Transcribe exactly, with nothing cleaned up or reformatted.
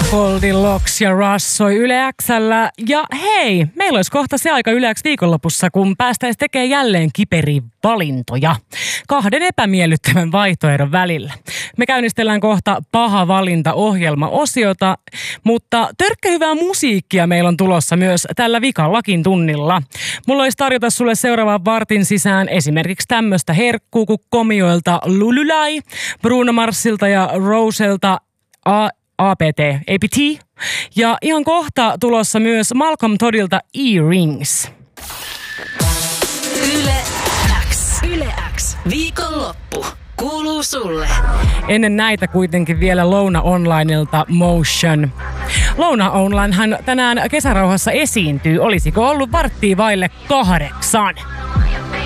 Goldilocks ja Rush soi Yle X:llä. Ja hei, meillä olisi kohta se aika Yle X viikonlopussa, kun päästäisiin tekemään jälleen kiperiä valintoja kahden epämiellyttävän vaihtoehdon välillä. Me käynnistellään kohta paha valinta -ohjelma-osiota, mutta törkkähyvää musiikkia meillä on tulossa myös tällä vikallakin tunnilla. Mulla olisi tarjota sulle seuraavan vartin sisään esimerkiksi tämmöistä herkkuu kuin Komioilta Lululai, Bruno Marsilta ja Roselta A- APT, A P T. Ja ihan kohta tulossa myös Malcolm Toddilta Earrings. Yle X. Yle X. Viikonloppu kuuluu sulle. Ennen näitä kuitenkin vielä Louna Onlineilta Motion. Louna Online hän tänään kesärauhassa esiintyy. Olisiko ollut varttia vaille kahdeksan?